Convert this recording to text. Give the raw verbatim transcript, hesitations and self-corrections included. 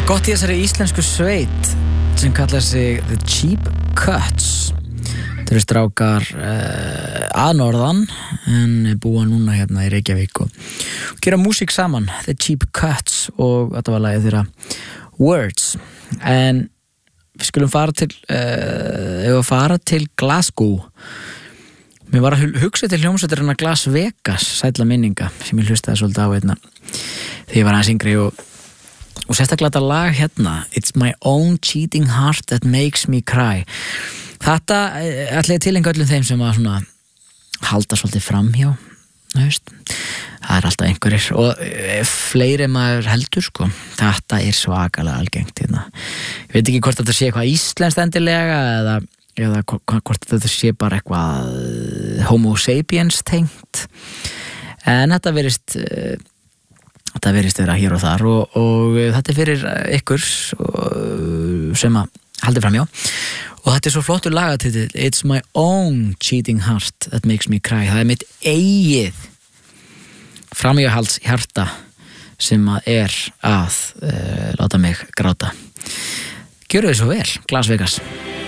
Gott í þessari íslensku sveit sem kallar sig The Cheap Cuts. Þetta eru strákar uh, að norðan en búa núna hérna í Reykjavík og gera músík saman, The Cheap Cuts, og þetta var lagið þeirra Words. En við skulum fara til uh, ef að fara til Glasgow. Mér var að hugsa til hljómsveitarina Las Vegas, sælla minninga, sem ég hlustaði svolítið á hérna þegar ég var aðeins yngri, og og sérstaklega þetta lag hérna, It's my own cheating heart that makes me cry. Þetta ætla ég tilengja öllum þeim sem að svona halda svolítið framhjá, veist. Það er alltaf einhverjir og fleiri maður heldur, sko. Þetta er svakalega algengt hérna. Ég veit ekki hvort þetta sé eitthvað íslenskt endilega eða, eða hvort þetta sé bara eitthvað homo sapiens tengt, en þetta verist Þetta verðist vera hér og þar og, og þetta er fyrir ykkur sem að haldi framjá, og þetta er svo flottur lagatitill, It's my own cheating heart that makes me cry. Það er mitt eigið framjáhalds hjarta sem að er að uh, láta mig gráta. Gjörðu þið svo vel, Las Vegas.